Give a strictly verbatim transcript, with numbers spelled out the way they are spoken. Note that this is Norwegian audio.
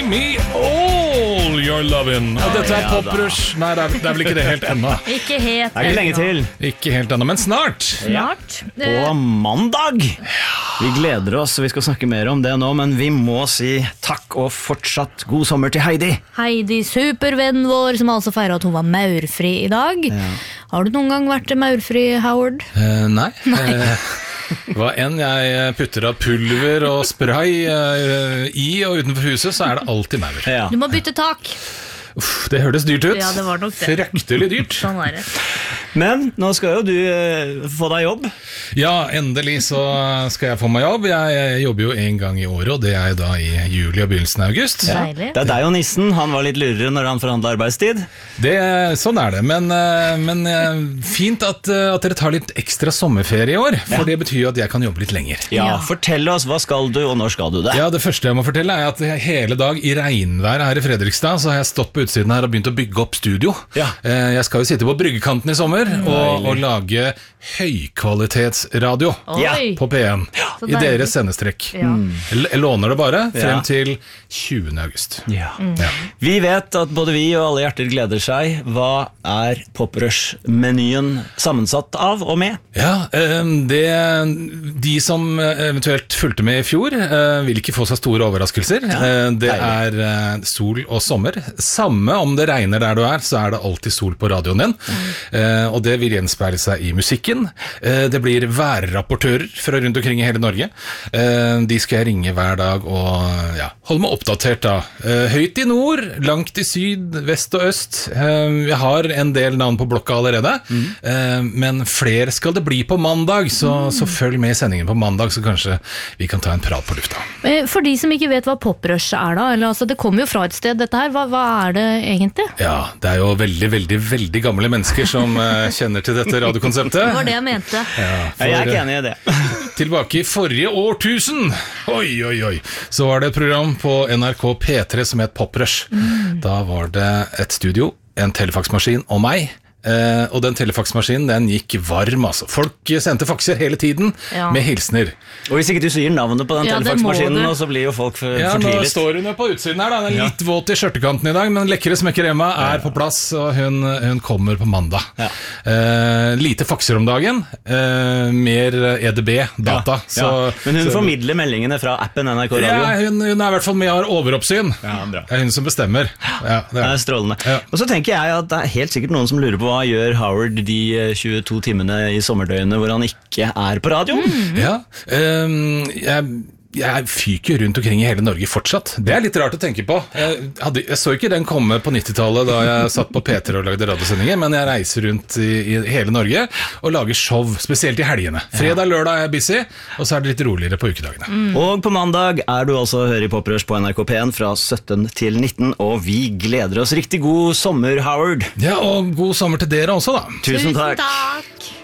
me all your lovin'. Og dette er Poprush. Nei, det er, det er vel ikke det helt ennå. Ikke helt Det er ikke lenge til. Ikke helt ennå, men snart. Snart. På mandag. Vi gleder oss, og vi skal snakke mer om det nå, men vi må si takk og fortsatt god sommer til Heidi. Heidi, supervennen vår, som altså feirer at hun var maurfri i dag. Ja. Har du noen gang vært maurfri, Howard? Uh, nei. Uh, hva enn jeg putter av pulver og spray uh, i og utenfor huset, så er det alltid maur. Ja. Du må bytte tak. Uff, det hørtes dyrt ut. Ja, det var nok det. Fryktelig dyrt. Sånn er det. Men nå skal jo du uh, få deg jobb. Ja, endelig så skal jeg få meg jobb. Jeg, jeg jobber jo en gang i året, og det er da i juli og begynnelsen av august. Ja. Deilig. Det er deg og nissen. Han var litt lurere når han forhandlet arbeidstid. Det, sånn er det, men, men fint at, at dere tar litt ekstra sommerferie i år, for ja. Det betyr jo at jeg kan jobbe litt lenger. Ja, Ja. Fortell oss, hva skal du, og når skal du det? Ja, det første jeg må fortelle er at hele dag i regnvær her i Fredrikstad, så har jeg stått på utsiden her og begynt å bygge opp studio. Ja. Jeg skal jo sitte på bryggekanten i sommer og, og lage høykvalitetsradio Ja. på P en Så i deilig. deres sendestrekk. Ja. Jeg låner det bare frem Ja. til tjuende august. Ja. Ja. Vi vet at både vi og alle hjerter gleder seg. Hva er Poprush-menyen sammensatt av og med? Ja, eh, det, de som eventuelt fulgte med i fjor eh, vil ikke få så store overraskelser. Eh, Det er eh, sol og sommer. Samme om det regner der du er, så er det alltid sol på radioen din. Eh, Og det vil gjenspeile seg i musikken. Eh, Det blir værrapportører fra rundt omkring i hele Norge. Eh, De skal jeg ringe hver dag og ja, holde meg oppdatert da. Eh, Høyt i nord, langt i syd, vest og øst. Eh, Jeg har en del navn på blokka allerede, eh, men flere skal det bli på mandag, så, så følg med i sendingen på mandag, så kanskje vi kan ta en prat på lufta. Eh, For de som ikke vet hva Poprush er da, eller altså det kommer jo fra et sted dette her, hva, hva er det egentlig? Ja, det er jo veldig, veldig, veldig gamle mennesker som eh, kjenner til dette radiokonseptet. Det var det jeg mente. Ja, Jeg er for, ikke enig i det. tilbake i forrige årtusen, oi, oi, oi, så var det et program på N R K P tre som het Poprush. Mm. Da var det et studio, en telefaksmaskin og meg. Eh, og den telefaksmaskinen, den gikk varm, altså. Folk sendte fakser hele tiden Ja. med hilsner. Og hvis ikke du sier navnet på den Ja, det telefaksmaskinen, må du. og så blir jo folk for, Ja, nå fortvilet. står hun jo på utsiden her da. Den er litt våt i skjørtekanten i dag, men lekre smekker Emma er på plass, og hun, hun kommer på mandag. Ja. Eh, lite fakser om dagen, eh, mer E D B-data. Ja, ja. Men hun så, formidler meldingene fra appen N R K Radio. ja, hun, hun er i hvert fall med og har overoppsyn. Ja, bra. Det er hun som bestemmer. Ja, det Det er. er strålende. Ja. Og så tenker jeg at det er helt sikkert noen som lurer på hva gjør Howard de tjueto timene i sommerdøgnet hvor han ikke er på radio. Ja, ehm, jeg, jeg fyker jo rundt omkring i hele Norge fortsatt. Det er litt rart å tenke på. Jeg, hadde, jeg så ikke den komme på nittitallet da jeg satt på P tre og lagde radiosendinger, men jeg reiser rundt i, i hele Norge og lager show, spesielt i helgene. Fredag, lørdag er jeg busy, og så er det litt roligere på ukedagene. Og på mandag er du altså å høre i Poprush på N R K P en fra sytten til nitten, og vi gleder oss. Riktig god sommer, Howard. Ja, og god sommer til dere også da. Tusen takk. takk.